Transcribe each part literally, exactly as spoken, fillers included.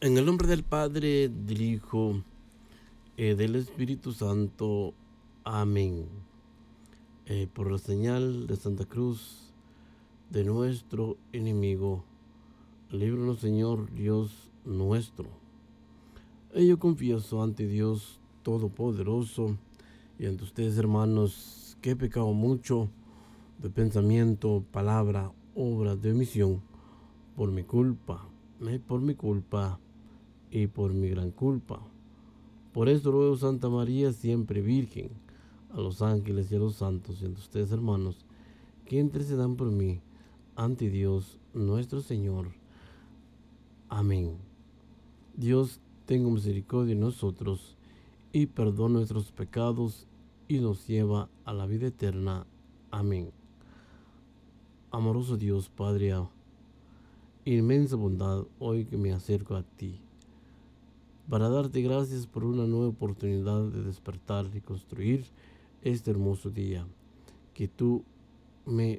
En el nombre del Padre, del Hijo y del Espíritu Santo. Amén. Eh, por la señal de Santa Cruz de nuestro enemigo, líbranos, Señor Dios nuestro. Y yo confieso ante Dios Todopoderoso y ante ustedes, hermanos, que he pecado mucho de pensamiento, palabra, obra, de omisión, por mi culpa, eh, por mi culpa y por mi gran culpa. Por esto ruego, Santa María, siempre Virgen, a los ángeles y a los santos y ante ustedes, hermanos, que intercedan por mí ante Dios nuestro Señor. Amén. Dios tenga misericordia de nosotros y perdona nuestros pecados y nos lleva a la vida eterna. Amén. Amoroso Dios, Padre, inmensa bondad, hoy que me acerco a ti, para darte gracias por una nueva oportunidad de despertar y construir este hermoso día, que tú me,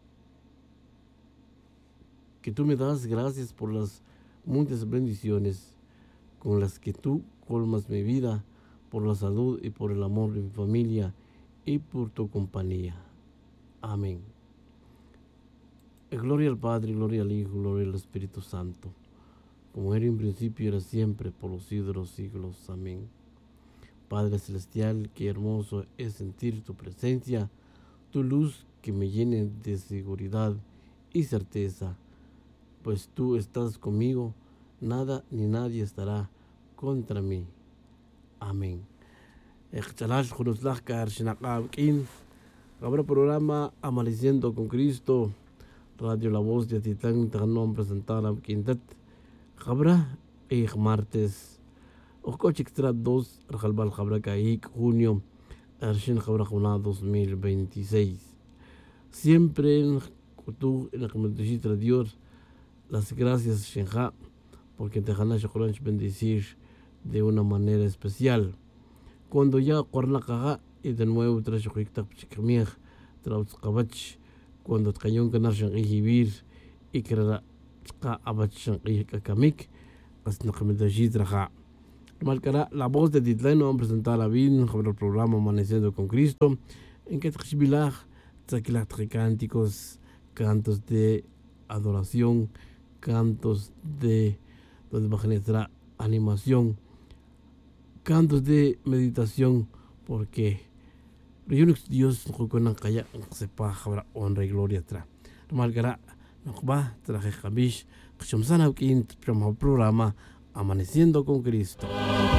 que tú me das. Gracias por las muchas bendiciones con las que tú colmas mi vida, por la salud y por el amor de mi familia y por tu compañía. Amén. Gloria al Padre, gloria al Hijo, gloria al Espíritu Santo, como era en principio, era siempre, por los siglos de los siglos. Amén. Padre Celestial, qué hermoso es sentir tu presencia, tu luz que me llene de seguridad y certeza, pues tú estás conmigo, nada ni nadie estará contra mí. Amén. Habrá programa Amaneciendo con Cristo, Radio La Voz de Atitlán, Taganón, presentar a Quintet. Habrá el martes, Ococh Extra dos, Rajalbal Habra Caik, junio, Arshin Habra Juna dos mil veintiséis. Siempre en tú, en la comunidad de Dios, las gracias, Shenja, porque te ganas a bendecir de una manera especial. Cuando ya Corna Caga y de nuevo tras Jukta Chikamier, tras Kabach, cuando Tayón Ganashan y Hibir y Kera Abachan y Kakamik, hasta la comunidad de Raja. Marcará La Voz de Atitlán, vamos a presentar a Vin sobre el programa Amaneciendo con Cristo, en que Tchbilach, Tzakilat cánticos, cantos de adoración, cantos de donde va a generar animación, cantos de meditación, porque Dios no calla, sepa habrá honra y gloria tra. Marcará Nokba, traje Jabish, Kshomsana Kint, programa Amaneciendo con Cristo.